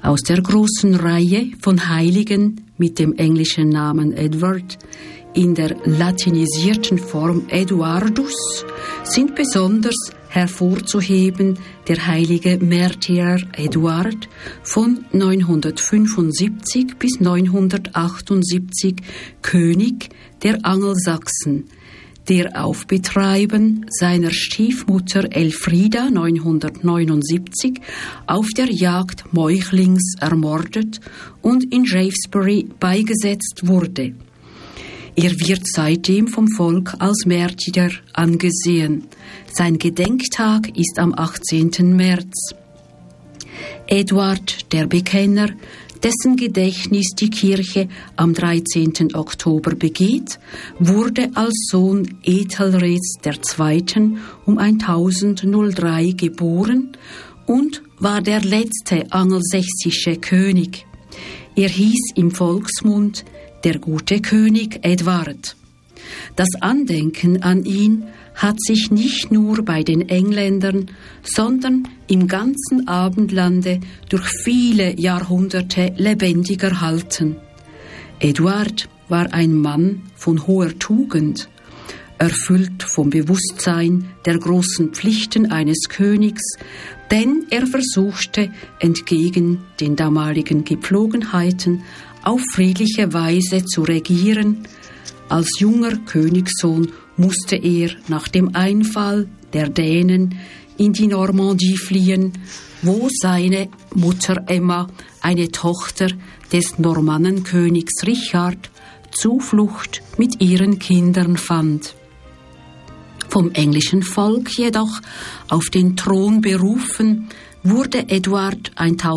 Aus der großen Reihe von Heiligen mit dem englischen Namen Edward, in der latinisierten Form Eduardus, sind besonders hervorzuheben der heilige Märtyrer Eduard von 975 bis 978 König der Angelsachsen, der auf Betreiben seiner Stiefmutter Elfrida 979 auf der Jagd Meuchlings ermordet und in Shaftesbury beigesetzt wurde. Er wird seitdem vom Volk als Märtyrer angesehen. Sein Gedenktag ist am 18. März. Eduard der Bekenner, dessen Gedächtnis die Kirche am 13. Oktober begeht, wurde als Sohn Ethelreds II. Um 1003 geboren und war der letzte angelsächsische König. Er hieß im Volksmund der gute König Edward. Das Andenken an ihn hat sich nicht nur bei den Engländern, sondern im ganzen Abendlande durch viele Jahrhunderte lebendig erhalten. Eduard war ein Mann von hoher Tugend, erfüllt vom Bewusstsein der großen Pflichten eines Königs, denn er versuchte, entgegen den damaligen Gepflogenheiten, auf friedliche Weise zu regieren. Als junger Königssohn musste er nach dem Einfall der Dänen in die Normandie fliehen, wo seine Mutter Emma, eine Tochter des Normannenkönigs Richard, Zuflucht mit ihren Kindern fand. Vom englischen Volk jedoch auf den Thron berufen, wurde Eduard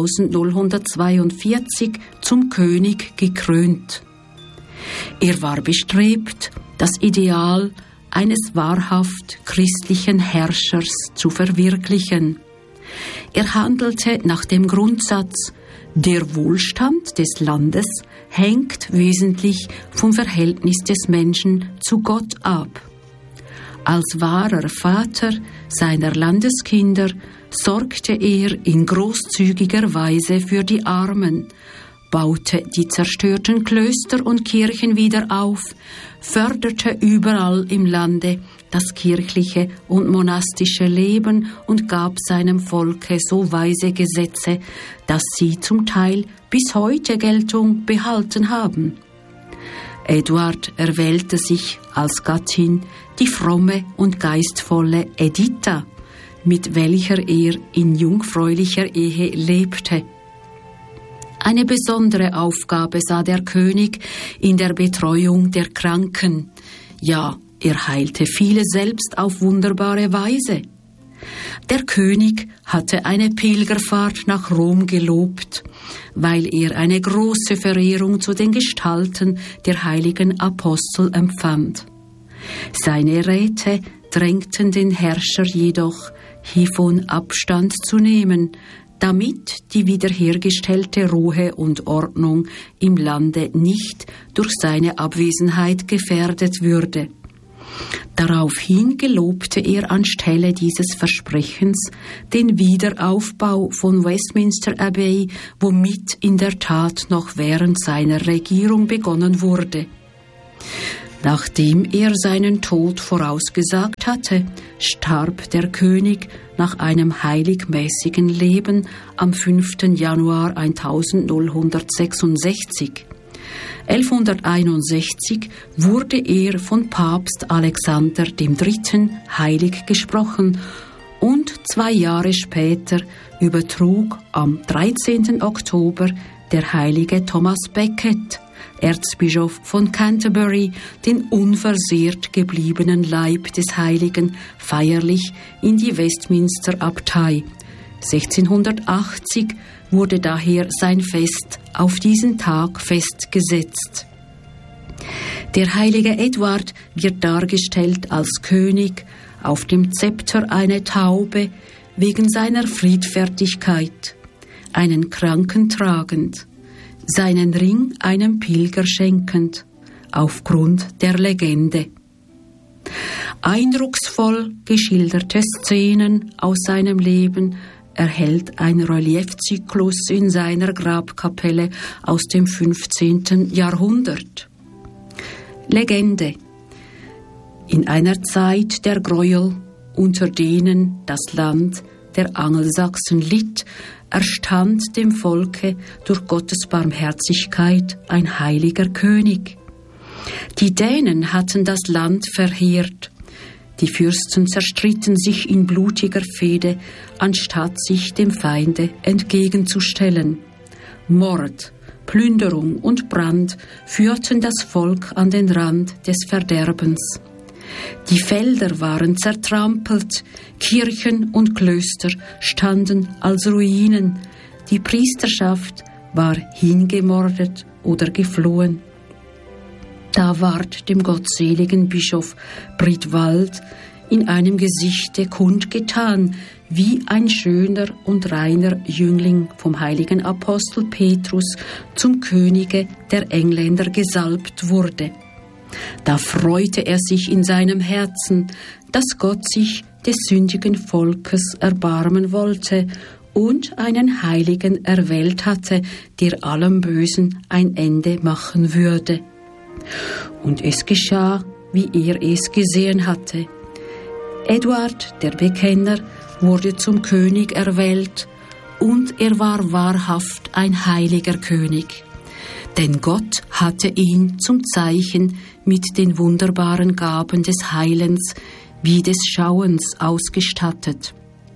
1042 zum König gekrönt. Er war bestrebt, das Ideal eines wahrhaft christlichen Herrschers zu verwirklichen. Er handelte nach dem Grundsatz, der Wohlstand des Landes hängt wesentlich vom Verhältnis des Menschen zu Gott ab. Als wahrer Vater seiner Landeskinder sorgte er in großzügiger Weise für die Armen, baute die zerstörten Klöster und Kirchen wieder auf, förderte überall im Lande das kirchliche und monastische Leben und gab seinem Volke so weise Gesetze, dass sie zum Teil bis heute Geltung behalten haben. Eduard erwählte sich als Gattin die fromme und geistvolle Editha, mit welcher er in jungfräulicher Ehe lebte. Eine besondere Aufgabe sah der König in der Betreuung der Kranken. Ja, er heilte viele selbst auf wunderbare Weise. Der König hatte eine Pilgerfahrt nach Rom gelobt, weil er eine große Verehrung zu den Gestalten der heiligen Apostel empfand. Seine Räte drängten den Herrscher jedoch, hiervon Abstand zu nehmen, damit die wiederhergestellte Ruhe und Ordnung im Lande nicht durch seine Abwesenheit gefährdet würde. Daraufhin gelobte er anstelle dieses Versprechens den Wiederaufbau von Westminster Abbey, womit in der Tat noch während seiner Regierung begonnen wurde. Nachdem er seinen Tod vorausgesagt hatte, starb der König nach einem heiligmäßigen Leben am 5. Januar 1066. 1161 wurde er von Papst Alexander III. Heilig gesprochen und 2 Jahre später übertrug am 13. Oktober der heilige Thomas Becket, Erzbischof von Canterbury, den unversehrt gebliebenen Leib des Heiligen feierlich in die Westminster Abtei. 1680 wurde daher sein Fest auf diesen Tag festgesetzt. Der heilige Eduard wird dargestellt als König, auf dem Zepter eine Taube, wegen seiner Friedfertigkeit, einen Kranken tragend, seinen Ring einem Pilger schenkend, aufgrund der Legende. Eindrucksvoll geschilderte Szenen aus seinem Leben erhält ein Reliefzyklus in seiner Grabkapelle aus dem 15. Jahrhundert. Legende: In einer Zeit der Gräuel, unter denen das Land der Angelsachsen litt, erstand dem Volke durch Gottes Barmherzigkeit ein heiliger König. Die Dänen hatten das Land verheert. Die Fürsten zerstritten sich in blutiger Fehde, anstatt sich dem Feinde entgegenzustellen. Mord, Plünderung und Brand führten das Volk an den Rand des Verderbens. Die Felder waren zertrampelt, Kirchen und Klöster standen als Ruinen, die Priesterschaft war hingemordet oder geflohen. Da ward dem gottseligen Bischof Bridwald in einem Gesichte kundgetan, wie ein schöner und reiner Jüngling vom heiligen Apostel Petrus zum Könige der Engländer gesalbt wurde. Da freute er sich in seinem Herzen, dass Gott sich des sündigen Volkes erbarmen wollte und einen Heiligen erwählt hatte, der allem Bösen ein Ende machen würde. Und es geschah, wie er es gesehen hatte. Eduard, der Bekenner, wurde zum König erwählt, und er war wahrhaft ein heiliger König. Denn Gott hatte ihn zum Zeichen mit den wunderbaren Gaben des Heilens wie des Schauens ausgestattet.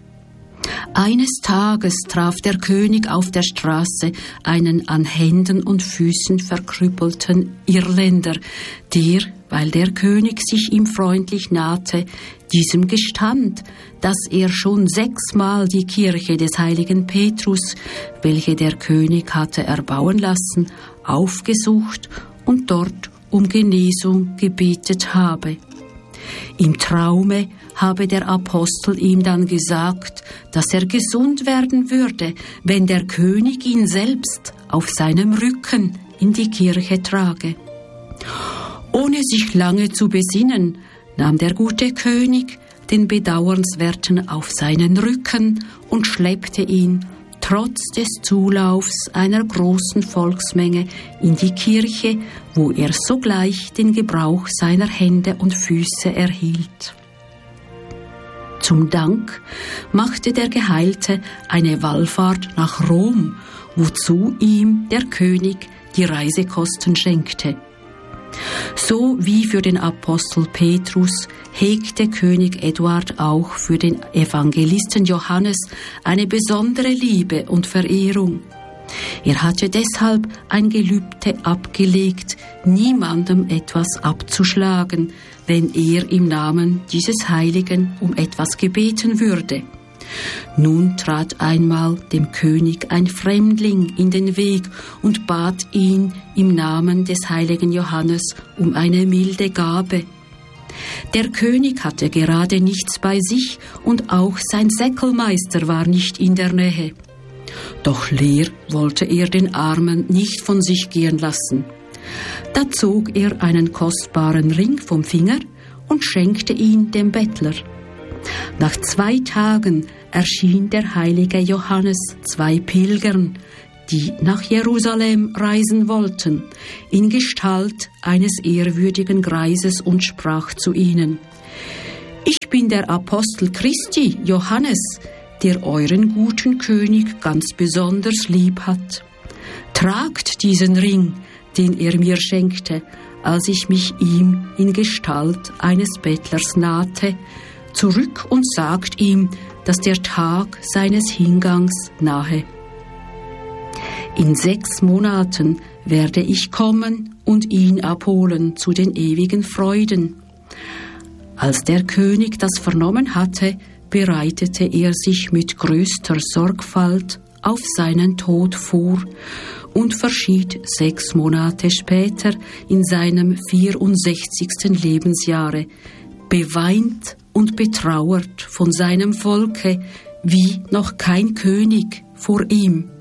Eines Tages traf der König auf der Straße einen an Händen und Füßen verkrüppelten Irländer, der, weil der König sich ihm freundlich nahte, diesem gestand, dass er schon 6-mal die Kirche des heiligen Petrus, welche der König hatte erbauen lassen, aufgesucht und dort um Genesung gebetet habe. Im Traume habe der Apostel ihm dann gesagt, dass er gesund werden würde, wenn der König ihn selbst auf seinem Rücken in die Kirche trage. Ohne sich lange zu besinnen, nahm der gute König den Bedauernswerten auf seinen Rücken und schleppte ihn, trotz des Zulaufs einer großen Volksmenge, in die Kirche, wo er sogleich den Gebrauch seiner Hände und Füße erhielt. Zum Dank machte der Geheilte eine Wallfahrt nach Rom, wozu ihm der König die Reisekosten schenkte. So wie für den Apostel Petrus hegte König Eduard auch für den Evangelisten Johannes eine besondere Liebe und Verehrung. Er hatte deshalb ein Gelübde abgelegt, niemandem etwas abzuschlagen, wenn er im Namen dieses Heiligen um etwas gebeten würde. Nun trat einmal dem König ein Fremdling in den Weg und bat ihn im Namen des heiligen Johannes um eine milde Gabe. Der König hatte gerade nichts bei sich und auch sein Säckelmeister war nicht in der Nähe. Doch leer wollte er den Armen nicht von sich gehen lassen. Da zog er einen kostbaren Ring vom Finger und schenkte ihn dem Bettler. Nach 2 Tagen erschien der heilige Johannes 2 Pilgern, die nach Jerusalem reisen wollten, in Gestalt eines ehrwürdigen Greises und sprach zu ihnen: Ich bin der Apostel Christi, Johannes, der euren guten König ganz besonders lieb hat. Tragt diesen Ring, den er mir schenkte, als ich mich ihm in Gestalt eines Bettlers nahte, zurück und sagt ihm, dass der Tag seines Hingangs nahe. In 6 Monaten werde ich kommen und ihn abholen zu den ewigen Freuden. Als der König das vernommen hatte, bereitete er sich mit größter Sorgfalt auf seinen Tod vor und verschied 6 Monate später in seinem 64. Lebensjahre, beweint und betrauert von seinem Volke, wie noch kein König vor ihm.